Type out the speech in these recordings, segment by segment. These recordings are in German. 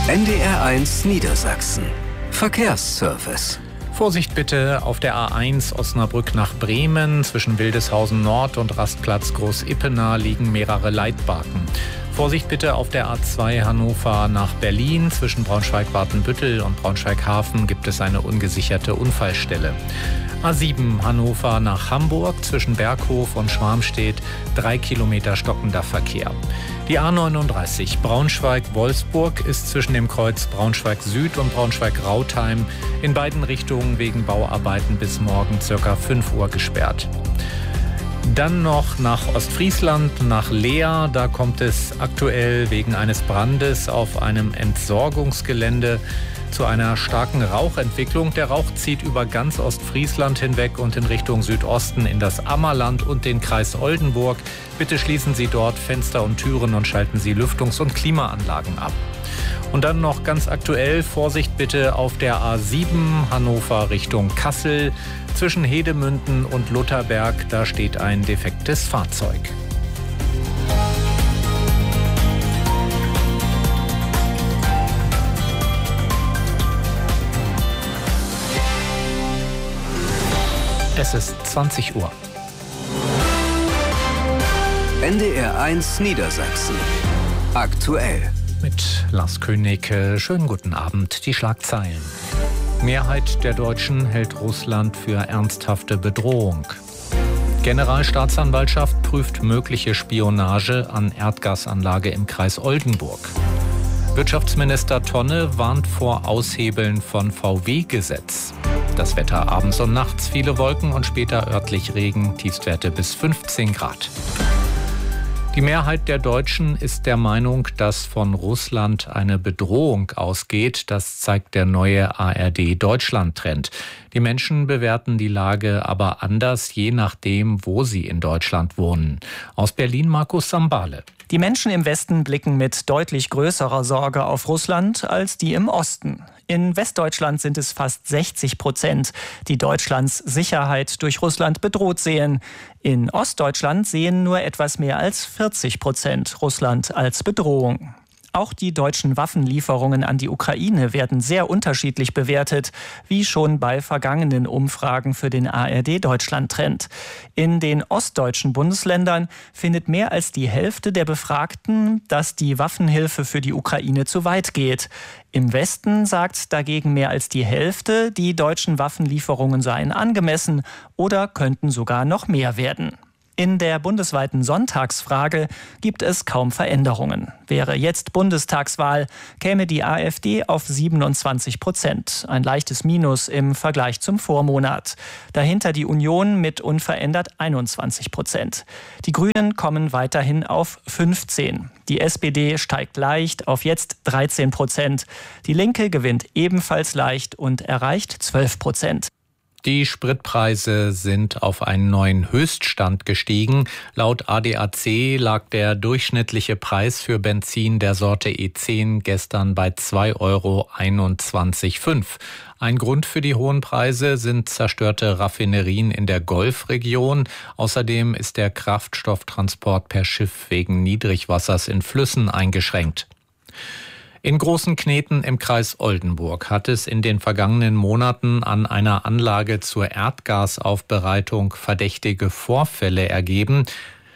NDR1 Niedersachsen. Verkehrsservice. Vorsicht bitte auf der A1 Osnabrück nach Bremen. Zwischen Wildeshausen Nord und Rastplatz Groß-Ippenaar liegen mehrere Leitbarken. Vorsicht bitte auf der A2 Hannover nach Berlin. Zwischen Braunschweig-Watenbüttel und Braunschweig-Hafen gibt es eine ungesicherte Unfallstelle. A7 Hannover nach Hamburg. Zwischen Berghof und Schwarmstedt 3 Kilometer stockender Verkehr. Die A39 Braunschweig-Wolfsburg ist zwischen dem Kreuz Braunschweig-Süd und Braunschweig-Rautheim in beiden Richtungen wegen Bauarbeiten bis morgen ca. 5 Uhr gesperrt. Dann noch nach Ostfriesland, nach Leer. Da kommt es aktuell wegen eines Brandes auf einem Entsorgungsgelände zu einer starken Rauchentwicklung. Der Rauch zieht über ganz Ostfriesland hinweg und in Richtung Südosten in das Ammerland und den Kreis Oldenburg. Bitte schließen Sie dort Fenster und Türen und schalten Sie Lüftungs- und Klimaanlagen ab. Und dann noch ganz aktuell, Vorsicht bitte auf der A7 Hannover Richtung Kassel. Zwischen Hedemünden und Lutherberg, da steht ein defektes Fahrzeug. Es ist 20 Uhr. NDR1 Niedersachsen. Aktuell. Mit Lars König. Schönen guten Abend. Die Schlagzeilen. Mehrheit der Deutschen hält Russland für ernsthafte Bedrohung. Generalstaatsanwaltschaft prüft mögliche Spionage an Erdgasanlage im Kreis Oldenburg. Wirtschaftsminister Tonne warnt vor Aushebeln von VW-Gesetz. Das Wetter abends und nachts viele Wolken und später örtlich Regen, Tiefstwerte bis 15 Grad. Die Mehrheit der Deutschen ist der Meinung, dass von Russland eine Bedrohung ausgeht. Das zeigt der neue ARD-Deutschland-Trend. Die Menschen bewerten die Lage aber anders, je nachdem, wo sie in Deutschland wohnen. Aus Berlin Markus Sambale. Die Menschen im Westen blicken mit deutlich größerer Sorge auf Russland als die im Osten. In Westdeutschland sind es fast 60%, die Deutschlands Sicherheit durch Russland bedroht sehen. In Ostdeutschland sehen nur etwas mehr als 40% Russland als Bedrohung. Auch die deutschen Waffenlieferungen an die Ukraine werden sehr unterschiedlich bewertet, wie schon bei vergangenen Umfragen für den ARD-Deutschland-Trend. In den ostdeutschen Bundesländern findet mehr als die Hälfte der Befragten, dass die Waffenhilfe für die Ukraine zu weit geht. Im Westen sagt dagegen mehr als die Hälfte, die deutschen Waffenlieferungen seien angemessen oder könnten sogar noch mehr werden. In der bundesweiten Sonntagsfrage gibt es kaum Veränderungen. Wäre jetzt Bundestagswahl, käme die AfD auf 27%, ein leichtes Minus im Vergleich zum Vormonat. Dahinter die Union mit unverändert 21%. Die Grünen kommen weiterhin auf 15%. Die SPD steigt leicht auf jetzt 13%. Die Linke gewinnt ebenfalls leicht und erreicht 12%. Die Spritpreise sind auf einen neuen Höchststand gestiegen. Laut ADAC lag der durchschnittliche Preis für Benzin der Sorte E10 gestern bei 2,215 €. Ein Grund für die hohen Preise sind zerstörte Raffinerien in der Golfregion. Außerdem ist der Kraftstofftransport per Schiff wegen Niedrigwassers in Flüssen eingeschränkt. In Großen Kneten im Kreis Oldenburg hat es in den vergangenen Monaten an einer Anlage zur Erdgasaufbereitung verdächtige Vorfälle gegeben.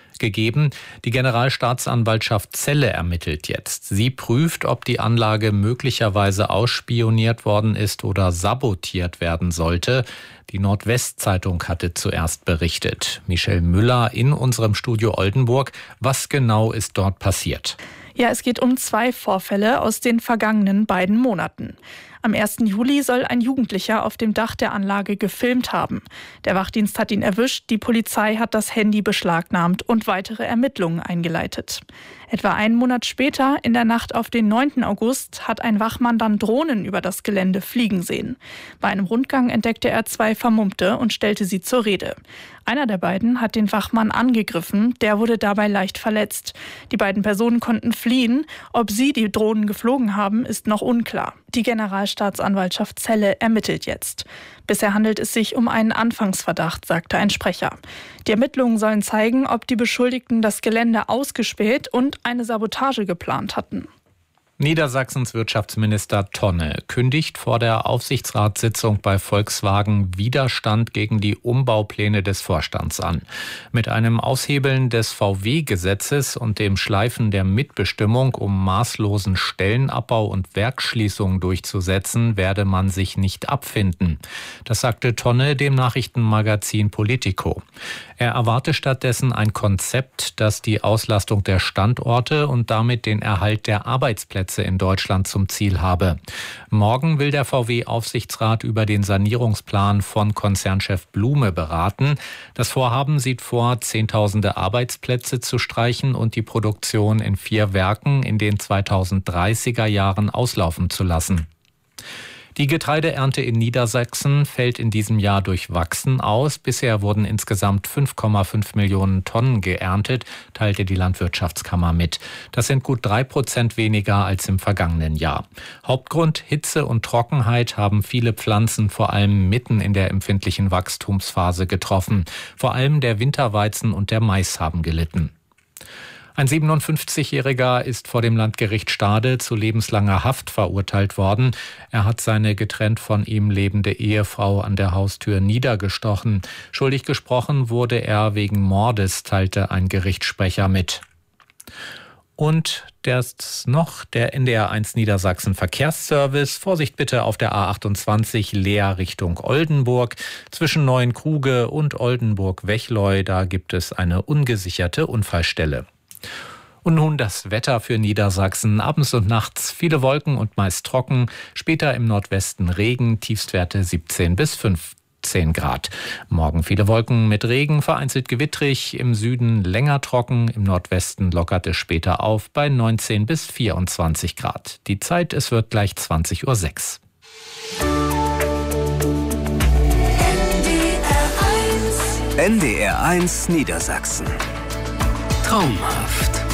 Die Generalstaatsanwaltschaft Celle ermittelt jetzt. Sie prüft, ob die Anlage möglicherweise ausspioniert worden ist oder sabotiert werden sollte. Die Nordwestzeitung hatte zuerst berichtet. Michelle Müller in unserem Studio Oldenburg. Was genau ist dort passiert? Ja, es geht um 2 Vorfälle aus den vergangenen beiden Monaten. Am 1. Juli soll ein Jugendlicher auf dem Dach der Anlage gefilmt haben. Der Wachdienst hat ihn erwischt, die Polizei hat das Handy beschlagnahmt und weitere Ermittlungen eingeleitet. Etwa einen Monat später, in der Nacht auf den 9. August, hat ein Wachmann dann Drohnen über das Gelände fliegen sehen. Bei einem Rundgang entdeckte er 2 Vermummte und stellte sie zur Rede. Einer der beiden hat den Wachmann angegriffen, der wurde dabei leicht verletzt. Die beiden Personen konnten fliehen. Ob sie die Drohnen geflogen haben, ist noch unklar. Die Generalstaatsanwaltschaft Celle ermittelt jetzt. Bisher handelt es sich um einen Anfangsverdacht, sagte ein Sprecher. Die Ermittlungen sollen zeigen, ob die Beschuldigten das Gelände ausgespäht und eine Sabotage geplant hatten. Niedersachsens Wirtschaftsminister Tonne kündigt vor der Aufsichtsratssitzung bei Volkswagen Widerstand gegen die Umbaupläne des Vorstands an. Mit einem Aushebeln des VW-Gesetzes und dem Schleifen der Mitbestimmung, um maßlosen Stellenabbau und Werksschließungen durchzusetzen, werde man sich nicht abfinden. Das sagte Tonne dem Nachrichtenmagazin Politico. Er erwarte stattdessen ein Konzept, das die Auslastung der Standorte und damit den Erhalt der Arbeitsplätze in Deutschland zum Ziel habe. Morgen will der VW-Aufsichtsrat über den Sanierungsplan von Konzernchef Blume beraten. Das Vorhaben sieht vor, Zehntausende Arbeitsplätze zu streichen und die Produktion in 4 Werken in den 2030er Jahren auslaufen zu lassen. Die Getreideernte in Niedersachsen fällt in diesem Jahr durchwachsen aus. Bisher wurden insgesamt 5,5 Millionen Tonnen geerntet, teilte die Landwirtschaftskammer mit. Das sind gut 3% weniger als im vergangenen Jahr. Hauptgrund: Hitze und Trockenheit haben viele Pflanzen vor allem mitten in der empfindlichen Wachstumsphase getroffen. Vor allem der Winterweizen und der Mais haben gelitten. Ein 57-Jähriger ist vor dem Landgericht Stade zu lebenslanger Haft verurteilt worden. Er hat seine getrennt von ihm lebende Ehefrau an der Haustür niedergestochen. Schuldig gesprochen wurde er wegen Mordes, teilte ein Gerichtssprecher mit. Und der NDR1 Niedersachsen Verkehrsservice. Vorsicht bitte auf der A28 Leer Richtung Oldenburg. Zwischen Neuenkruge und Oldenburg-Wechleu, da gibt es eine ungesicherte Unfallstelle. Und nun das Wetter für Niedersachsen. Abends und nachts viele Wolken und meist trocken. Später im Nordwesten Regen, Tiefstwerte 17 bis 15 Grad. Morgen viele Wolken mit Regen, vereinzelt gewittrig. Im Süden länger trocken, im Nordwesten lockert es später auf bei 19 bis 24 Grad. Die Zeit, es wird gleich 20:06 Uhr. NDR1 Niedersachsen. Traumhaft.